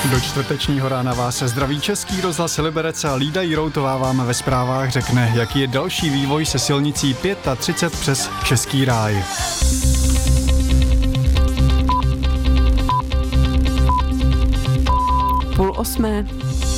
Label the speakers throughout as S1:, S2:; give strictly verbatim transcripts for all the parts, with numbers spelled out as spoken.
S1: Do čtvrtečního rána vás se zdraví Český rozhlas Liberec a Lída Jiroutová vám ve zprávách řekne, jaký je další vývoj se silnicí třicet pět přes Český ráj.
S2: Půl osmé.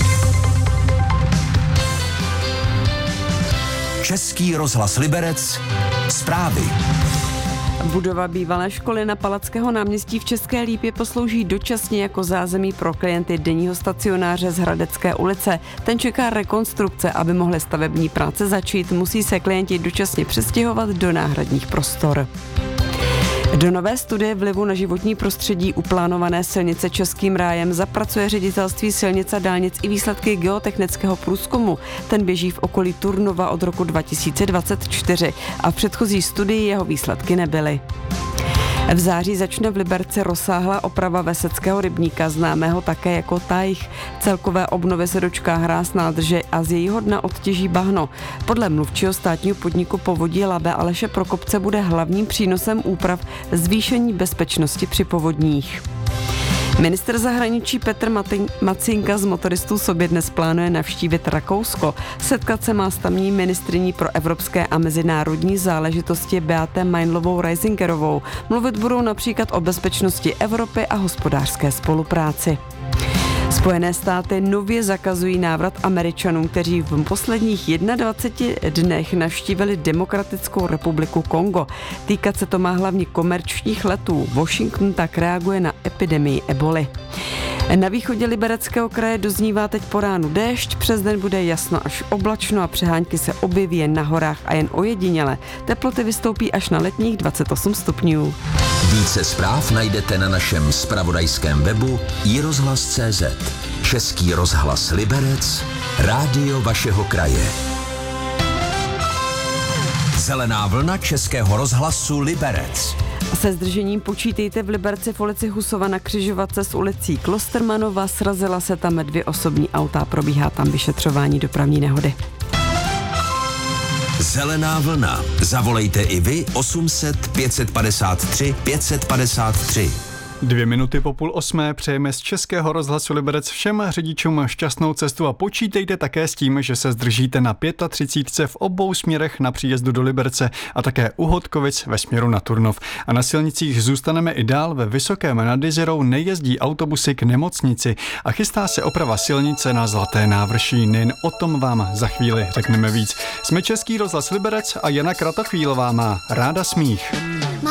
S3: Český rozhlas Liberec. Zprávy.
S2: Budova bývalé školy na Palackého náměstí v České Lípě poslouží dočasně jako zázemí pro klienty denního stacionáře z Hradecké ulice. Ten čeká rekonstrukce, aby mohly stavební práce začít, musí se klienti dočasně přestěhovat do náhradních prostor. Do nové studie vlivu na životní prostředí u plánované silnice Českým rájem zapracuje ředitelství silnic a dálnic i výsledky geotechnického průzkumu. Ten běží v okolí Turnova od roku dva tisíce dvacet čtyři a v předchozí studii jeho výsledky nebyly. V září začne v Liberci rozsáhlá oprava Veseckého rybníka, známého také jako Tajch. Celkové obnovy se dočká hráz nádrže a z jejího dna odtěží bahno. Podle mluvčího státního podniku Povodí Labe Aleše Prokopce bude hlavním přínosem úprav zvýšení bezpečnosti při povodních. Ministr zahraničí Petr Macinka z motoristů sobě dnes plánuje navštívit Rakousko. Setkat se má s tamní ministryní pro evropské a mezinárodní záležitosti Beate Meinlovou-Reisingerovou. Mluvit budou například o bezpečnosti Evropy a hospodářské spolupráci. Spojené státy nově zakazují návrat Američanům, kteří v posledních dvaceti jedné dnech navštívili Demokratickou republiku Kongo. Týkat se to má hlavně komerčních letů. Washington tak reaguje na epidemii eboly. Na východě Libereckého kraje doznívá teď po ránu déšť, přes den bude jasno až oblačno a přehánky se objeví jen na horách a jen ojediněle. Teploty vystoupí až na letních dvacet osm stupňů.
S3: Více zpráv najdete na našem zpravodajském webu i rozhlas tečka cé zet. Český rozhlas Liberec, rádio vašeho kraje. Zelená vlna Českého rozhlasu Liberec.
S2: Se zdržením počítejte v Liberci v ulici Husova na křižovatce s ulicí Klostermanova. Srazila se tam dvě osobní auta, probíhá tam vyšetřování dopravní nehody.
S3: Zelená vlna. Zavolejte i vy osm set pět padesát tři pět padesát tři.
S1: Dvě minuty po půl osmé přejeme z Českého rozhlasu Liberec všem řidičům šťastnou cestu a počítejte také s tím, že se zdržíte na třicet pět v obou směrech na příjezdu do Liberce a také u Hodkovic ve směru na Turnov. A na silnicích zůstaneme i dál. Ve Vysokém nad Jizerou nejezdí autobusy k nemocnici a chystá se oprava silnice na Zlaté návrší. Nejen o tom vám za chvíli řekneme víc. Jsme Český rozhlas Liberec a Jana Kratochvílová má ráda smích.